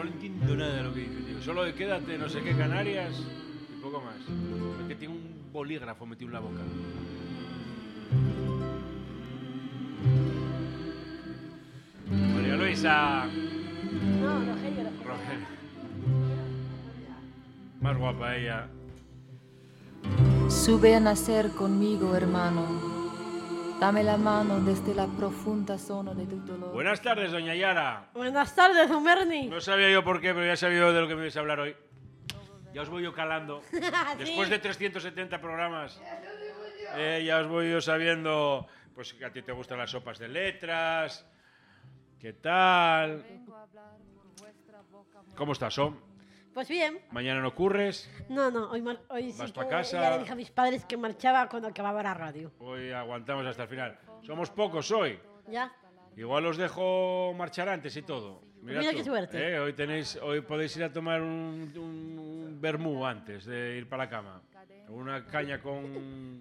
no entiendo nada de lo que dice, tío. Solo de quédate no sé qué Canarias y poco más. Es que tiene un bolígrafo metido en la boca. María Luisa. No, Rogelio. Rogelio. Más guapa ella. Sube a nacer conmigo, hermano. Dame la mano desde la profunda zona de tu dolor. Buenas tardes, doña Yara. Buenas tardes, don Bernie. No sabía yo por qué, pero ya sabía yo de lo que me ibas a hablar hoy. Ya os voy yo calando. Después de 370 programas, ya os voy yo sabiendo pues que a ti te gustan las sopas de letras. ¿Qué tal? ¿Cómo estás, Om? Pues bien. ¿Mañana no ocurres? No, hoy ¿Vas sí pa' que casa? ya le dije a mis padres que marchaba cuando acababa la radio. Hoy aguantamos hasta el final. Somos pocos hoy. ¿Ya? Igual os dejo marchar antes y todo. Mira tú, qué suerte. Hoy podéis ir a tomar un vermú antes de ir para la cama. Una caña con...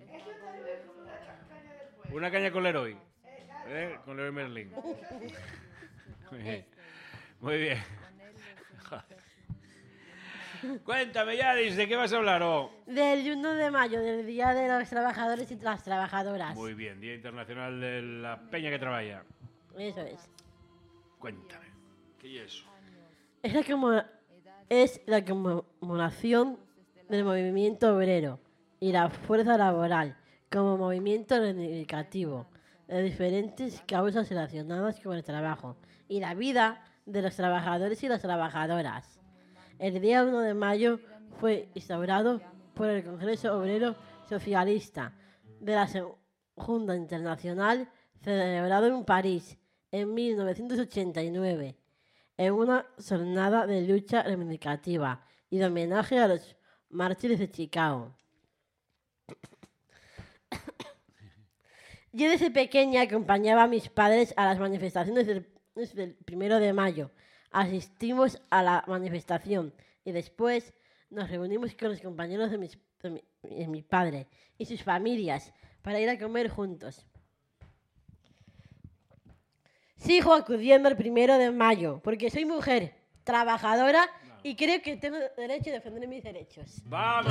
Una caña con Leroy. Con Leroy Merlin. Muy bien. Muy bien. Cuéntame, Yaris, ¿de qué vas a hablar? Del 1 de mayo, del Día de los Trabajadores y las Trabajadoras. Muy bien, Día Internacional de la Peña que Trabaja. Eso es. Cuéntame, ¿qué es eso? Es la conmemoración del movimiento obrero y la fuerza laboral como movimiento reivindicativo de diferentes causas relacionadas con el trabajo y la vida de los trabajadores y las trabajadoras. El día 1 de mayo fue instaurado por el Congreso Obrero Socialista de la Segunda Internacional, celebrado en París en 1989, en una jornada de lucha reivindicativa y de homenaje a los mártires de Chicago. Yo desde pequeña acompañaba a mis padres a las manifestaciones del 1 de mayo. Asistimos a la manifestación y después nos reunimos con los compañeros de mi padre y sus familias para ir a comer juntos. Sigo acudiendo el 1 de mayo porque soy mujer trabajadora y creo que tengo derecho a defender mis derechos. ¡Vamos!